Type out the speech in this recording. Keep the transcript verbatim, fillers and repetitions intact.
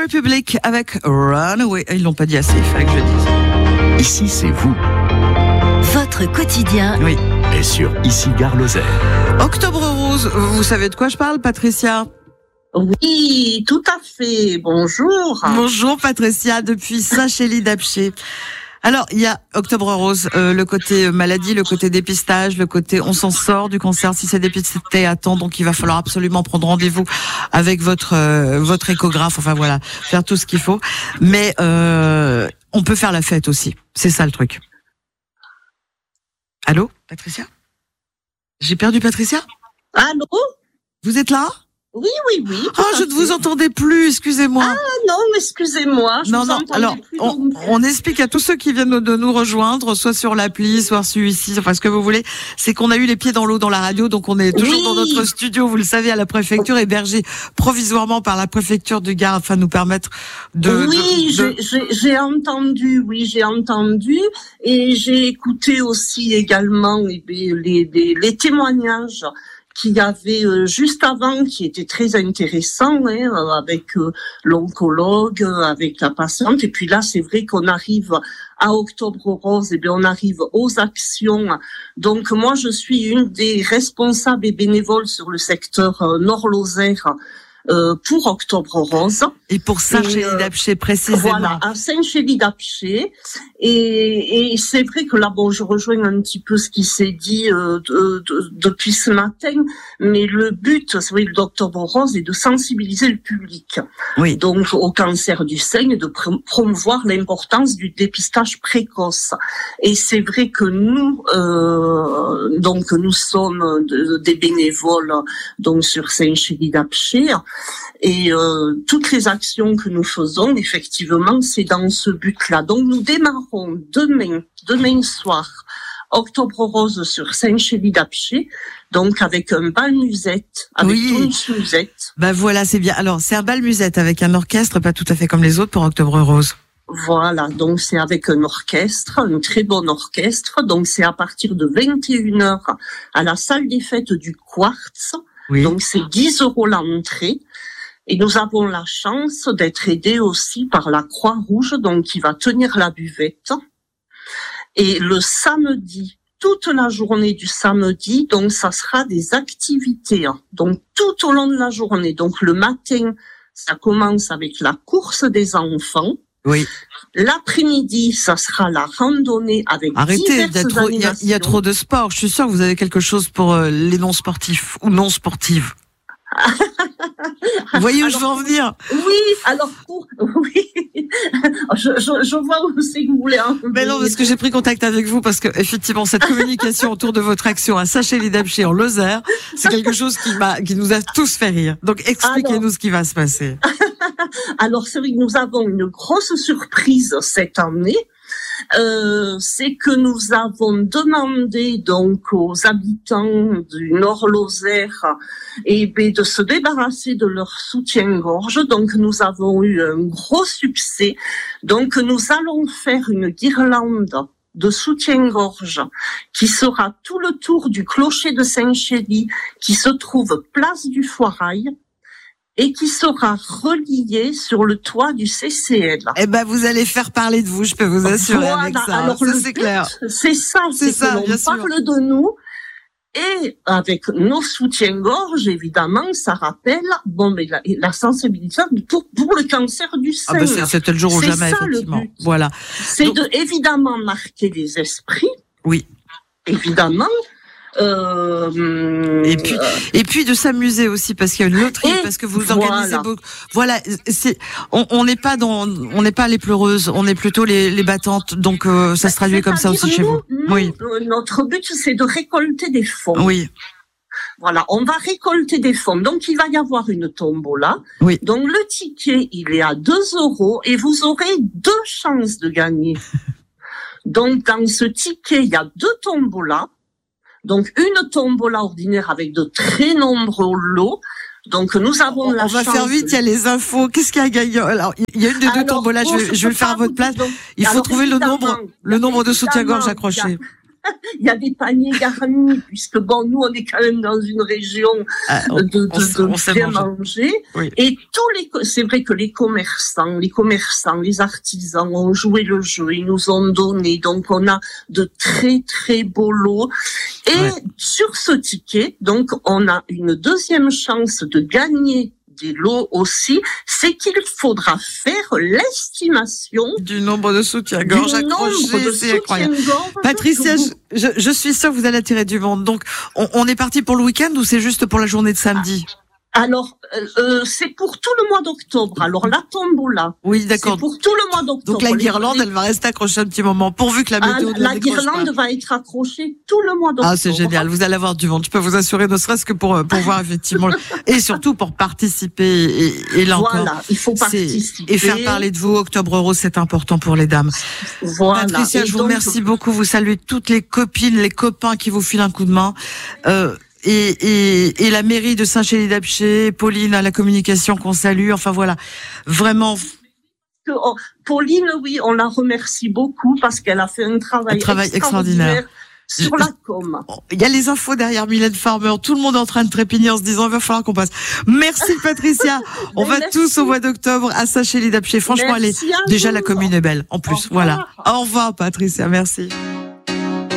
Republic avec Runaway. Ils l'ont pas dit assez, il fallait que je le dise. Ici, c'est vous. Votre quotidien. Oui. Et sur Ici Gare Lozère. Octobre Rose, vous savez de quoi je parle, Patricia? Oui, tout à fait. Bonjour. Bonjour Patricia, depuis Saint-Chély-d'Apcher. Alors, il y a Octobre Rose, euh, le côté maladie, le côté dépistage, le côté on s'en sort du cancer si c'est dépisté à temps, donc il va falloir absolument prendre rendez-vous avec votre euh, votre échographe, enfin voilà, faire tout ce qu'il faut. Mais euh, on peut faire la fête aussi, c'est ça le truc. Allô, Patricia? J'ai perdu Patricia? Allô? Vous êtes là? Oui, oui, oui. Oh, je ne vous entendais plus, excusez-moi. Ah non, excusez-moi. Je non, vous non, alors, plus on, donc. on explique à tous ceux qui viennent de nous rejoindre, soit sur l'appli, soit sur ici, enfin ce que vous voulez, c'est qu'on a eu les pieds dans l'eau dans la radio, donc on est toujours Oui. dans notre studio, vous le savez, à la préfecture, hébergé provisoirement par la préfecture du Gard, afin de nous permettre de... Oui, de, de... j'ai, j'ai, j'ai entendu, oui, j'ai entendu, et j'ai écouté aussi également les, les, les, les témoignages qu'il y avait euh, juste avant, qui était très intéressant, hein, avec euh, l'oncologue, avec la patiente. Et puis là, c'est vrai qu'on arrive à Octobre Rose, et bien on arrive aux actions. Donc moi, je suis une des responsables et bénévoles sur le secteur euh, Nord-Lozère euh, pour Octobre Rose. Et pour Saint-Chély-d'Apcher, précisément. Voilà, à Saint-Chély-d'Apcher. Et, et c'est vrai que là, bon, je rejoins un petit peu ce qui s'est dit euh, de, de, depuis ce matin, mais le but, c'est vrai, d'Octobre Rose est de sensibiliser le public. Oui. Donc, au cancer du sein et de pr- promouvoir l'importance du dépistage précoce. Et c'est vrai que nous, euh, donc, nous sommes de, des bénévoles, donc, sur Saint-Chély-d'Apcher. Et euh, toutes les actions que nous faisons, effectivement, c'est dans ce but-là. Donc, nous démarrons demain, demain soir, Octobre Rose sur Saint-Chély-d'Apcher, donc avec un bal musette, avec oui. Tonus Musette. Ben voilà, c'est bien. Alors, c'est un bal musette avec un orchestre, pas tout à fait comme les autres pour Octobre Rose. Voilà, donc c'est avec un orchestre, un très bon orchestre. Donc, c'est à partir de vingt et une heures à la salle des fêtes du Quartz. Oui. Donc, c'est dix euros l'entrée. Et nous avons la chance d'être aidés aussi par la Croix-Rouge, donc qui va tenir la buvette. Et le samedi, toute la journée du samedi, donc ça sera des activités. Hein. Donc tout au long de la journée. Donc le matin, ça commence avec la course des enfants. Oui. L'après-midi, ça sera la randonnée avec Arrêtez, diverses trop, il y, a, il y a trop de sport. Je suis sûre que vous avez quelque chose pour euh, les non-sportifs ou non-sportives. Vous voyez où alors, je veux en venir? Oui, alors pour oui, je, je, je vois où c'est que vous voulez en venir. Mais non, parce que j'ai pris contact avec vous parce que effectivement cette communication autour de votre action à Saint-Chély-d'Apcher en Lozère, c'est quelque chose qui m'a, qui nous a tous fait rire. Donc expliquez-nous alors, ce qui va se passer. Alors c'est vrai que nous avons une grosse surprise cette année. Euh, c'est que nous avons demandé donc aux habitants du Nord-Lozère et ben, de se débarrasser de leur soutien-gorge. Donc nous avons eu un gros succès. Donc nous allons faire une guirlande de soutien-gorge qui sera tout le tour du clocher de Saint-Chély qui se trouve place du Foirail et qui sera relié sur le toit du C C L. Eh ben, vous allez faire parler de vous, je peux vous assurer voilà, avec ça. Alors, ça le c'est but, clair. C'est ça, c'est, c'est ça, que l'on parle sûr. de nous. Et avec nos soutiens-gorge, évidemment, ça rappelle, bon, mais la, la sensibilisation pour, pour le cancer du sein. Ah ben c'est, c'était le jour ou c'est jamais, ça, effectivement. Le but. Voilà. C'est Donc, de, évidemment, marquer les esprits. Oui. Évidemment. Euh, et puis, et puis de s'amuser aussi parce qu'il y a une loterie, et parce que vous voilà. organisez beaucoup. Voilà, c'est, on n'est pas dans, on n'est pas les pleureuses, on est plutôt les, les battantes. Donc euh, ça se traduit comme ça aussi nous, chez vous. Nous, oui. Notre but c'est de récolter des fonds. Oui. Voilà, on va récolter des fonds. Donc il va y avoir une tombola. Oui. Donc le ticket il est à deux euros et vous aurez deux chances de gagner. Donc dans ce ticket il y a deux tombolas. Donc, une tombola ordinaire avec de très nombreux lots. Donc, nous avons on, la on va chance... faire vite, il y a les infos. Qu'est-ce qu'il y a gagnant? Alors, il y a une des Alors, deux tombolas, je, je vais le faire à votre place. Il faut trouver le nombre, le nombre de soutien-gorge accrochés. Il y a des paniers garnis, puisque bon, nous, on est quand même dans une région Ah, on- de, de, on sait- de on sait bien manger. manger. Oui. Et tous les, co- c'est vrai que les commerçants, les commerçants, les artisans ont joué le jeu, ils nous ont donné. Donc, on a de très, très beaux lots. Et Ouais. sur ce ticket, donc, on a une deuxième chance de gagner des lots aussi, c'est qu'il faudra faire l'estimation Du nombre de soutiens-gorge du nombre accrochés, de c'est incroyable. soutiens-gorge Patricia, que je, vous- je, je suis sûre que vous allez attirer du monde. Donc, on, on est parti pour le week-end ou c'est juste pour la journée de samedi? Alors, euh, euh, c'est pour tout le mois d'octobre. Alors, la tombola, Oui, c'est d'accord. pour tout le mois d'octobre. Donc la Les- guirlande, les- elle va rester accrochée un petit moment, pourvu que la Ah, météo ne la décroche guirlande pas. va être accrochée tout le mois d'octobre. Ah, c'est génial. Vous allez avoir du monde. Je peux vous assurer, ne serait-ce que pour, euh, pour voir effectivement, et surtout pour participer. Et, et là encore, Voilà, il faut c'est- participer. et faire parler de vous. Octobre Rose, c'est important pour les dames. Voilà. Patricia, Et je vous donc, remercie beaucoup. Vous saluez toutes les copines, les copains qui vous filent un coup de main. Euh, et, et, et la mairie de Saint-Chély-d'Apcher, Pauline à la communication qu'on salue. Enfin voilà, vraiment que, oh, Pauline, oui, on la remercie beaucoup parce qu'elle a fait un travail, Un travail extraordinaire extraordinaire. sur la com. il y a les infos derrière Mylène Farmer. Tout le monde est en train de trépigner en se disant il va falloir qu'on passe. Merci Patricia. On va Merci. tous au mois d'octobre à Saint-Chély-d'Apcher. Franchement, elle est Merci à déjà vous. la commune est belle. En plus, Au revoir. voilà. Au revoir Patricia, merci.